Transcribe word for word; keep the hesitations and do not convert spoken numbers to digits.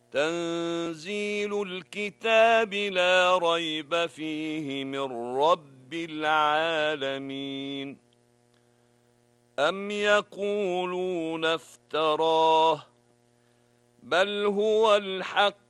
تنزيل الكتاب لا ريب فيه من رب العالمين. أم يقولون افتراه بل هو الحق